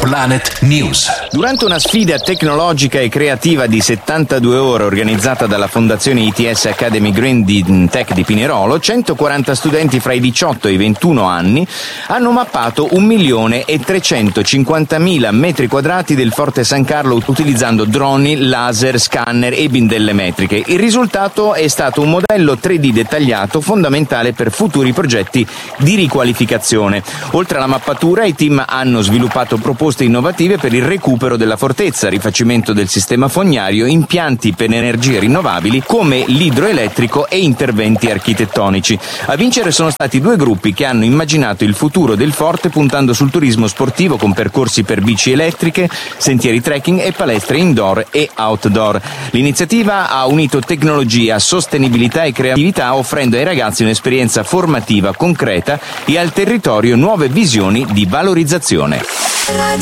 Planet News. Durante una sfida tecnologica e creativa di 72 ore organizzata dalla Fondazione ITS Academy Green Tech di Pinerolo, 140 studenti fra i 18 e i 21 anni hanno mappato 1.350.000 metri quadrati del Forte San Carlo utilizzando droni, laser, scanner e bindelle metriche. Il risultato è stato un modello 3D dettagliato fondamentale per futuri progetti di riqualificazione. Oltre alla mappatura, i team hanno sviluppato proposte innovative per il recupero della fortezza, rifacimento del sistema fognario, impianti per energie rinnovabili come l'idroelettrico e interventi architettonici. A vincere sono stati due gruppi che hanno immaginato il futuro del forte puntando sul turismo sportivo con percorsi per bici elettriche, sentieri trekking e palestre indoor e outdoor. L'iniziativa ha unito tecnologia, sostenibilità e creatività, offrendo ai ragazzi un'esperienza formativa concreta e al territorio nuove visioni di valorizzazione.